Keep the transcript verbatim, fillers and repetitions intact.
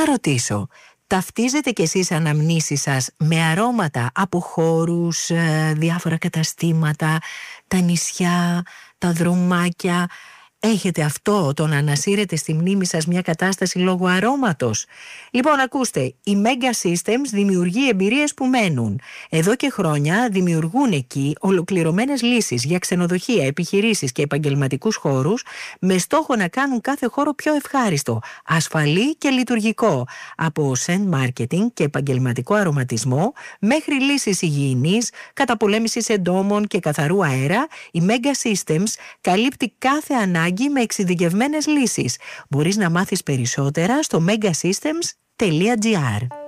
Να ρωτήσω, ταυτίζετε κι εσείς αναμνήσεις σας με αρώματα από χώρους, διάφορα καταστήματα, τα νησιά, τα δρομάκια? Έχετε αυτό το να ανασύρετε στη μνήμη σας μια κατάσταση λόγω αρώματος? Λοιπόν, ακούστε, η Mega Systems δημιουργεί εμπειρίες που μένουν. Εδώ και χρόνια δημιουργούν εκεί ολοκληρωμένες λύσεις για ξενοδοχεία, επιχειρήσεις και επαγγελματικούς χώρους, με στόχο να κάνουν κάθε χώρο πιο ευχάριστο, ασφαλή και λειτουργικό. Από scent marketing και επαγγελματικό αρωματισμό μέχρι λύσεις υγιεινής, καταπολέμησης εντόμων και καθαρού αέρα, η Mega Systems καλύπτει κάθε ανάγκη με εξειδικευμένες λύσεις. Μπορείς να μάθεις περισσότερα στο megasystems τελεία gr.